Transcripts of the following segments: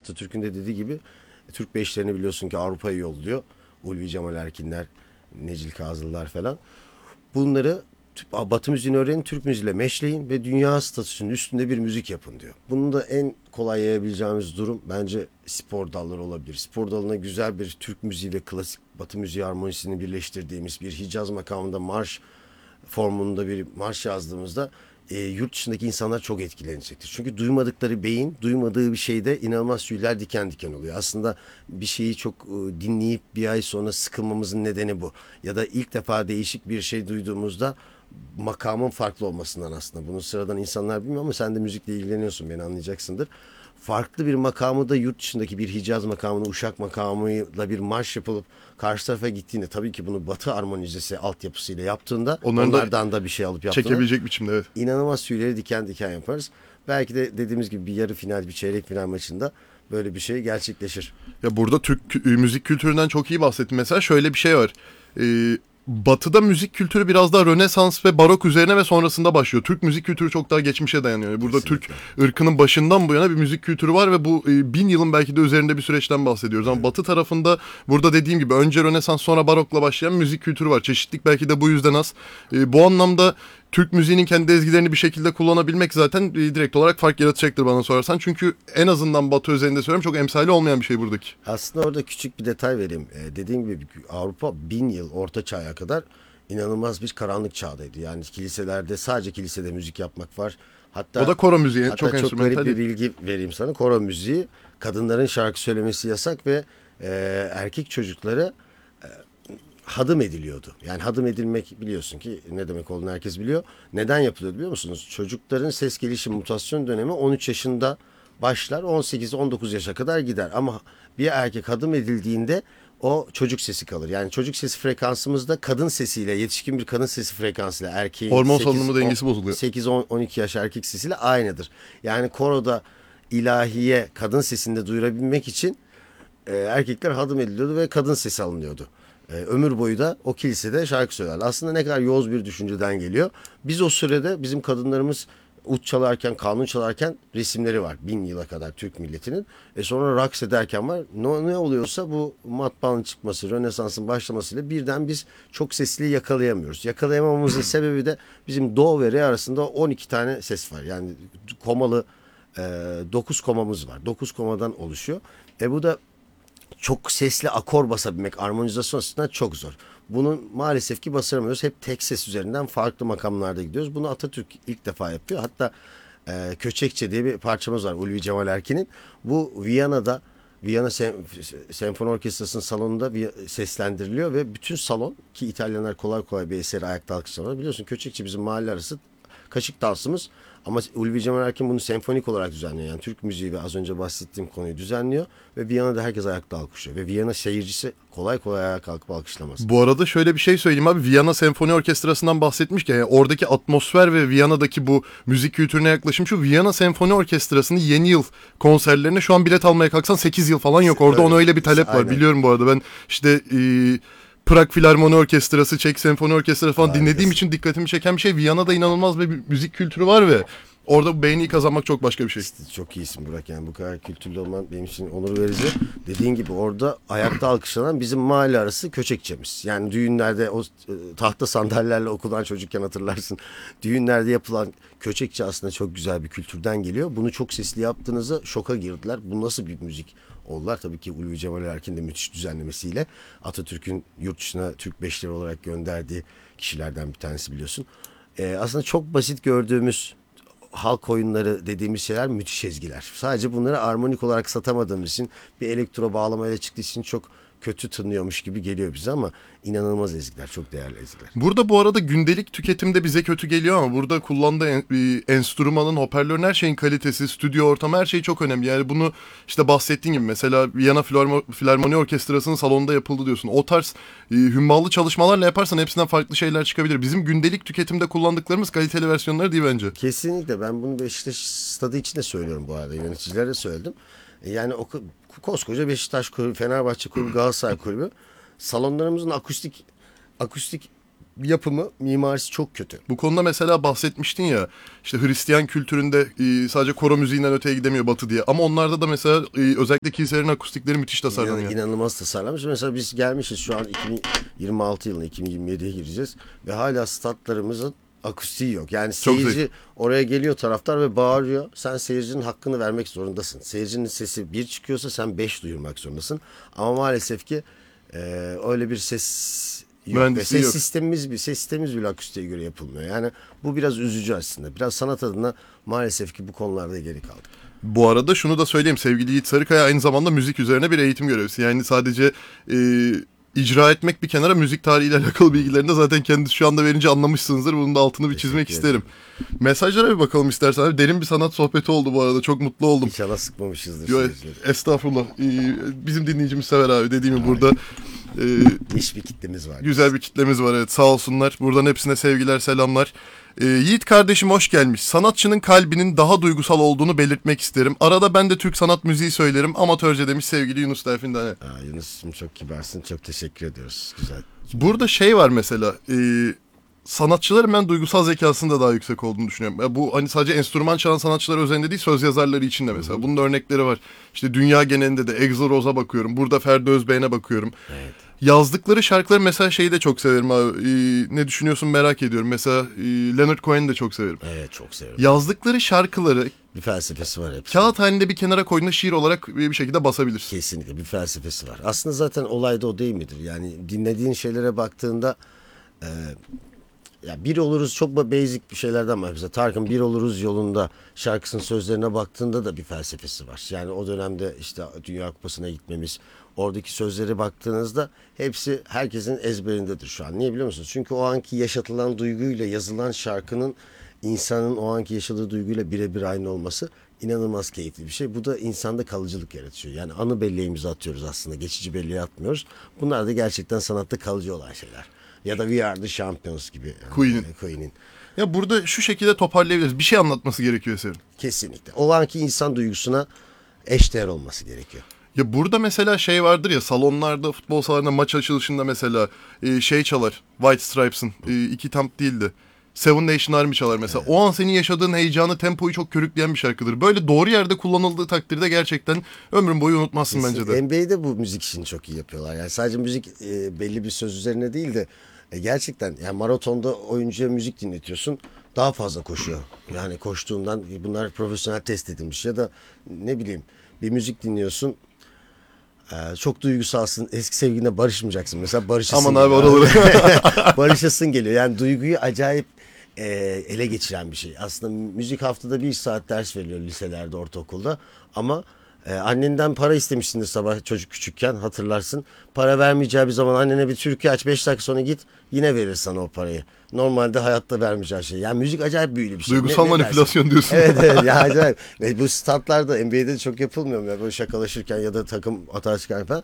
Atatürk'ün de dediği gibi Türk beşlerini biliyorsun ki Avrupa'ya yolluyor. Ulvi Cemal Erkinler, Necil Kazıllar falan. Bunları Batı müziğini öğrenin, Türk müziğiyle meşleyin ve dünya statüsünün üstünde bir müzik yapın diyor. Bunun da en kolay yayabileceğimiz durum bence spor dalları olabilir. Spor dalına güzel bir Türk müziği ve klasik Batı müziği harmonisini birleştirdiğimiz bir Hicaz makamında marş formunda bir marş yazdığımızda yurt dışındaki insanlar çok etkilenecektir. Çünkü duymadıkları beyin, duymadığı bir şeyde inanılmaz tüyler diken diken oluyor. Aslında bir şeyi çok dinleyip bir ay sonra sıkılmamızın nedeni bu. Ya da ilk defa değişik bir şey duyduğumuzda makamın farklı olmasından aslında. Bunu sıradan insanlar bilmiyor ama sen de müzikle ilgileniyorsun, beni anlayacaksındır. Farklı bir makamı da yurt dışındaki bir Hicaz makamını, Uşak makamıyla bir marş yapılıp karşı tarafa gittiğinde tabii ki bunu Batı armonizesi altyapısıyla yaptığında onlardan da bir şey alıp yaptığında çekebilecek biçimde, evet. İnanılmaz tüyleri diken diken yaparız. Belki de dediğimiz gibi bir yarı final, bir çeyrek final maçında böyle bir şey gerçekleşir. Ya burada Türk müzik kültüründen çok iyi bahsettim. Mesela şöyle bir şey var. Batı'da müzik kültürü biraz daha Rönesans ve Barok üzerine ve sonrasında başlıyor. Türk müzik kültürü çok daha geçmişe dayanıyor. Burada kesinlikle Türk ırkının başından bu yana bir müzik kültürü var ve bu 1000 yılın belki de üzerinde bir süreçten bahsediyoruz. Ama evet, Batı tarafında burada dediğim gibi önce Rönesans sonra Barok'la başlayan müzik kültürü var. Çeşitlilik belki de bu yüzden az. Bu anlamda Türk müziğinin kendi ezgilerini bir şekilde kullanabilmek zaten direkt olarak fark yaratacaktır bana sorarsan. Çünkü en azından Batı özelinde söylüyorum, çok emsali olmayan bir şey buradaki. Aslında orada küçük bir detay vereyim. Dediğim gibi Avrupa 1000 yıl orta çağa kadar inanılmaz bir karanlık çağdaydı. Yani kiliselerde, sadece kilisede müzik yapmak var. Hatta o da koro müziği, hatta çok enstrümantal. garip bir bilgi vereyim sana. Koro müziği, kadınların şarkı söylemesi yasak ve erkek çocukları hadım ediliyordu. Yani hadım edilmek, biliyorsun ki ne demek olduğunu herkes biliyor. Neden yapılıyor biliyor musunuz? Çocukların ses gelişim mutasyon dönemi 13 yaşında başlar, 18-19 yaşa kadar gider. Ama bir erkek hadım edildiğinde o çocuk sesi kalır. Yani çocuk sesi frekansımızda kadın sesiyle, yetişkin bir kadın sesi frekansıyla erkeğin hormon salınımı dengesi bozuluyor. 8-12 yaş erkek sesiyle aynıdır. Yani koroda ilahiye kadın sesinde duyurabilmek için erkekler hadım ediliyordu ve kadın sesi alınıyordu. Ömür boyu da o kilisede şarkı söylerler. Aslında ne kadar yoz bir düşünceden geliyor. Biz o sürede bizim kadınlarımız ut çalarken, kanun çalarken resimleri var. 1000 yıla kadar Türk milletinin. Sonra raks ederken var. Ne oluyorsa bu matbaanın çıkması, Rönesans'ın başlamasıyla birden biz çok sesliliği yakalayamıyoruz. Yakalayamamamızın sebebi de bizim do ve re arasında 12 tane ses var. Yani komalı 9 komamız var. 9 komadan oluşuyor. Bu da çok sesli akor basabilmek armonizasyon açısından çok zor. Bunun maalesef ki basaramıyoruz. Hep tek ses üzerinden farklı makamlarda gidiyoruz. Bunu Atatürk ilk defa yapıyor. Hatta Köçekçe diye bir parçamız var Ulvi Cemal Erkin'in. Bu Viyana'da Viyana Senfoni Orkestrası'nın salonunda seslendiriliyor ve bütün salon, ki İtalyanlar kolay kolay bir eseri ayakta alkışlamıyor. Biliyorsun Köçekçe bizim mahalle arası kaşık dansımız. Ama Ulvi Cemal Erkin bunu senfonik olarak düzenliyor. Yani Türk müziği ve az önce bahsettiğim konuyu düzenliyor. Ve Viyana'da herkes ayakta alkışlıyor. Ve Viyana seyircisi kolay kolay ayağa kalkıp alkışlamaz. Bu arada şöyle bir şey söyleyeyim abi. Viyana Senfoni Orkestrası'ndan bahsetmişken yani oradaki atmosfer ve Viyana'daki bu müzik kültürüne yaklaşım şu. Viyana Senfoni Orkestrası'nın yeni yıl konserlerine şu an bilet almaya kalksan 8 yıl falan yok. Orada ona öyle bir talep var. Aynen. Biliyorum bu arada. Ben işte Prag Filarmoni Orkestrası, Çek Senfoni Orkestrası falan dinlediğim için dikkatimi çeken bir şey. Viyana'da inanılmaz bir müzik kültürü var ve orada bu beğeniyi kazanmak çok başka bir şey. İşte çok iyisin Burak, yani bu kadar kültürlü olman benim için onur verici. Dediğin gibi orada ayakta alkışlanan bizim mahalle arası Köçekçemiz. Yani düğünlerde o tahta sandalyelerle okulan çocukken hatırlarsın. Düğünlerde yapılan Köçekçe aslında çok güzel bir kültürden geliyor. Bunu çok sesli yaptığınızda şoka girdiler. Bu nasıl bir müzik oldular? Tabii ki Ulvi Cemal Erkin de müthiş düzenlemesiyle Atatürk'ün yurt dışına Türk beşleri olarak gönderdiği kişilerden bir tanesi, biliyorsun. Aslında çok basit gördüğümüz halk oyunları dediğimiz şeyler müthiş ezgiler. Sadece bunları armonik olarak satamadığımız için, bir elektro bağlamayla çıktığı için çok kötü tınlıyormuş gibi geliyor bize ama inanılmaz ezgiler, çok değerli ezgiler. Burada bu arada gündelik tüketimde bize kötü geliyor ama burada kullandığı enstrümanın, hoparlörün, her şeyin kalitesi, stüdyo ortamı, her şey çok önemli. Yani bunu işte bahsettiğin gibi mesela Viyana Filarmoni Orkestrası'nın salonunda yapıldı diyorsun. O tarz hümmalı çalışmalarla yaparsan hepsinden farklı şeyler çıkabilir. Bizim gündelik tüketimde kullandıklarımız kaliteli versiyonları değil bence. Kesinlikle, ben bunu Beşiktaş stadı için de söylüyorum bu arada, yöneticilere de söyledim. Yani o koskoca Beşiktaş kulübü, Fenerbahçe kulübü, Galatasaray kulübü, salonlarımızın akustik yapımı, mimarisi çok kötü. Bu konuda mesela bahsetmiştin ya, işte Hristiyan kültüründe sadece koro müziğinden öteye gidemiyor Batı diye. Ama onlarda da mesela özellikle kiliselerin akustikleri müthiş tasarlanıyor. İnanılmaz tasarlanmış. Mesela biz gelmişiz şu an 2026 yılına, 2027'ye gireceğiz ve hala statlarımızın akustiği yok. Yani seyirci oraya geliyor, taraftar ve bağırıyor. Sen seyircinin hakkını vermek zorundasın. Seyircinin sesi 1 çıkıyorsa sen 5 duyurmak zorundasın. Ama maalesef ki öyle bir ses yok. Ve ses yok. sistemimiz bile akustiğe göre yapılmıyor. Yani bu biraz üzücü aslında. Biraz sanat adına maalesef ki bu konularda geri kaldık. Bu arada şunu da söyleyeyim, sevgili Yiğit Sarıkaya aynı zamanda müzik üzerine bir eğitim görevlisi. Yani sadece icra etmek bir kenara, müzik tarihiyle alakalı bilgilerini de zaten kendisi şu anda verince anlamışsınızdır. Bunun da altını bir çizmek isterim. Mesajlara bir bakalım istersen. Abi, derin bir sanat sohbeti oldu bu arada. Çok mutlu oldum. İnşallah sıkmamışızdır. Yo, estağfurullah. Bizim dinleyicimiz sever abi, dediğim gibi burada. Niş bir kitlemiz var. Güzel bir kitlemiz var, evet, sağ olsunlar. Buradan hepsine sevgiler, selamlar. Yiğit kardeşim hoş gelmiş. Sanatçının kalbinin daha duygusal olduğunu belirtmek isterim. Arada ben de Türk sanat müziği söylerim. Amatörce demiş sevgili Yunus Terfin'den. Yunus'cum çok kibarsın. Çok teşekkür ediyoruz. Güzel. Burada şey var mesela. Sanatçıların ben duygusal zekasının da daha yüksek olduğunu düşünüyorum. Ya bu hani sadece enstrüman çalan sanatçılar özelinde değil, söz yazarları için de mesela. Bunun örnekleri var. İşte dünya genelinde de Egil Rose'a bakıyorum. Burada Ferdi Özbeğen'e bakıyorum. Evet. Yazdıkları şarkıları mesela şeyi de çok severim abi. Ne düşünüyorsun merak ediyorum. Mesela Leonard Cohen'i de çok severim. Evet, çok severim. Yazdıkları şarkıları Bir felsefesi var hepsi. kağıt halinde bir kenara koyduğunda şiir olarak bir şekilde basabilirsin. Kesinlikle bir felsefesi var. Aslında zaten olay da o değil midir? Yani dinlediğin şeylere baktığında ya bir oluruz, çok basic bir şeylerden var. Mesela Tarkan Bir Oluruz yolunda şarkısının sözlerine baktığında da bir felsefesi var. Yani o dönemde işte Dünya Kupası'na gitmemiz, oradaki sözlere baktığınızda hepsi herkesin ezberindedir şu an. Niye biliyor musunuz? Çünkü o anki yaşatılan duyguyla yazılan şarkının insanın o anki yaşadığı duyguyla birebir aynı olması inanılmaz keyifli bir şey. Bu da insanda kalıcılık yaratıyor. Yani anı belleğimizi atıyoruz aslında. Geçici belleğe atmıyoruz. Bunlar da gerçekten sanatta kalıcı olan şeyler. Ya da We Are The Champions gibi. Queen'in. Ya burada şu şekilde toparlayabiliriz. Bir şey anlatması gerekiyor eserin. Kesinlikle. O anki insan duygusuna eşdeğer olması gerekiyor. Ya burada mesela şey vardır ya, salonlarda, futbol sahalarında maç açılışında mesela şey çalar. White Stripes'ın iki tam değildi. Seven Nation Army çalar mesela. Evet. O an senin yaşadığın heyecanı, tempoyu çok körükleyen bir şarkıdır. Böyle doğru yerde kullanıldığı takdirde gerçekten ömrün boyu unutmazsın kesinlikle. Bence de. NBA'de bu müzik işini çok iyi yapıyorlar. Yani sadece müzik belli bir söz üzerine değil de gerçekten yani maratonda oyuncuya müzik dinletiyorsun, daha fazla koşuyor. Yani koştuğundan, bunlar profesyonel test edilmiş. Ya da ne bileyim, bir müzik dinliyorsun, çok duygusalsın, eski sevgiline barışmayacaksın mesela, barışasın. Aman abi oraları. Barışasın geliyor. Yani duyguyu acayip ele geçiren bir şey. Aslında müzik haftada 1 saat ders veriliyor liselerde, ortaokulda. Ama annenden para istemişsindir sabah çocuk küçükken, hatırlarsın. Para vermeyeceği bir zaman annene bir türkü aç, 5 dakika sonra git, yine verir sana o parayı. Normalde hayatta vermeyeceği şey. Yani müzik acayip büyülü bir şey. Duygusal manipülasyon dersin? Diyorsun. Evet evet ya, acayip. Ve bu statlarda, NBA'de de çok yapılmıyor mu ya, böyle şakalaşırken ya da takım hata çıkarken falan.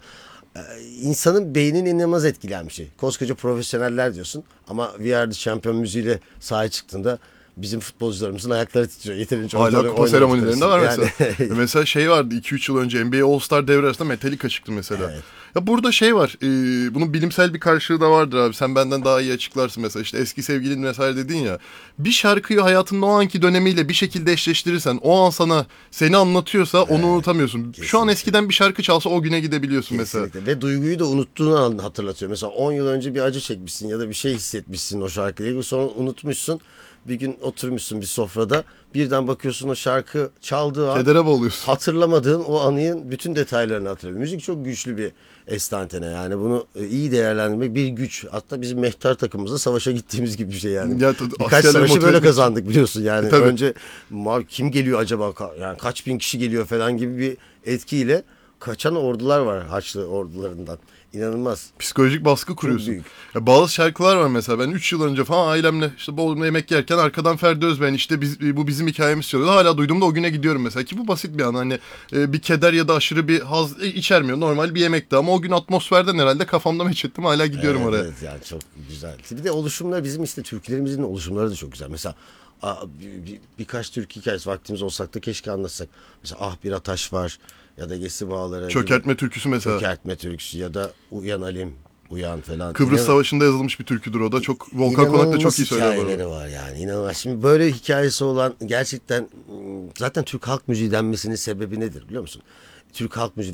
İnsanın beynini inanılmaz etkilen bir şey. Koskoca profesyoneller diyorsun ama We Are The Champion müziğiyle sahaya çıktığında bizim futbolcularımızın ayakları titriyor. Yeterince hala kupa seremonilerinde var yani. mesela. Mesela şey vardı 2-3 yıl önce NBA All-Star devre arasında Metallica çıktı mesela. Evet. Ya burada şey var, bunun bilimsel bir karşılığı da vardır abi. Sen benden daha iyi açıklarsın mesela. İşte eski sevgilin vesaire dedin ya. Bir şarkıyı hayatının o anki dönemiyle bir şekilde eşleştirirsen, o an seni anlatıyorsa onu unutamıyorsun. Kesinlikle. Şu an eskiden bir şarkı çalsa o güne gidebiliyorsun. Kesinlikle. Mesela. Ve duyguyu da unuttuğunu an hatırlatıyor. Mesela 10 yıl önce bir acı çekmişsin ya da bir şey hissetmişsin o şarkıyla. Sonra unutmuşsun. Bir gün oturmuşsun bir sofrada, birden bakıyorsun o şarkı çaldığı an, kedere boğuluyorsun. Hatırlamadığın o anının bütün detaylarını hatırlıyor. Müzik çok güçlü bir enstantane, yani bunu iyi değerlendirmek bir güç. Hatta bizim mehter takımımızda savaşa gittiğimiz gibi bir şey yani. Ya, birkaç savaşı böyle kazandık biliyorsun yani. Önce kim geliyor acaba, yani kaç bin kişi geliyor falan gibi bir etkiyle kaçan ordular var Haçlı ordularından. İnanılmaz. Psikolojik baskı kuruyorsun. Ya bazı şarkılar var mesela, ben 3 yıl önce falan ailemle işte bol yemek yerken arkadan Ferdi Özbeğen işte bu bizim hikayemiz çalıyordu. Hala duyduğumda o güne gidiyorum mesela, ki bu basit bir an, hani bir keder ya da aşırı bir haz içermiyor. Normal bir yemekti ama o gün atmosferden herhalde kafamda meçettim, hala gidiyorum oraya. Evet yani çok güzel. Bir de oluşumlar, bizim işte türkülerimizin oluşumları da çok güzel. Mesela birkaç türkü hikayesi, vaktimiz olsak da keşke anlatsak. Mesela Ah Bir Ataş var ya da Gesi Bağları. Çökertme türküsü mesela. Çökertme türküsü ya da Uyan Alim. Uyan falan. Kıbrıs Savaşı'nda yazılmış bir türküdür o da. Çok Volkan Konak da çok iyi söylüyor. hikayeleri var yani. İnanılmaz. Şimdi böyle hikayesi olan gerçekten zaten Türk halk müziği denmesinin sebebi nedir biliyor musun? Türk halk müziği